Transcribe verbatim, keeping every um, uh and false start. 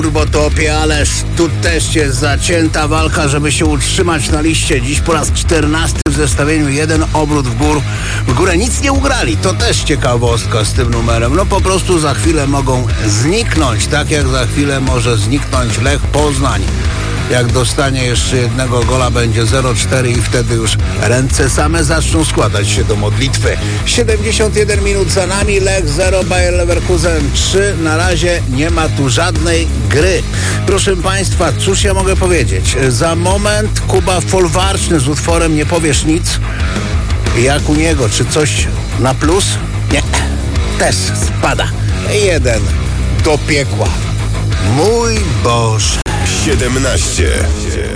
Turbotopie, ależ tu też jest zacięta walka, żeby się utrzymać na liście. Dziś po raz czternasty w zestawieniu jeden obrót w, gór, w górę. Nic nie ugrali. To też ciekawostka z tym numerem. No po prostu za chwilę mogą zniknąć, tak jak za chwilę może zniknąć Lech Poznań. Jak dostanie jeszcze jednego gola, będzie zero cztery i wtedy już ręce same zaczną składać się do modlitwy. siedemdziesiąt jeden minut za nami, Lech zero, Bayer Leverkusen trzy. Na razie nie ma tu żadnej gry. Proszę Państwa, cóż ja mogę powiedzieć? Za moment Kuba Folwarczny z utworem Nie powiesz nic. Jak u niego? Czy coś na plus? Nie. Też spada. Jeden do piekła. Mój Boże. siedemnaście.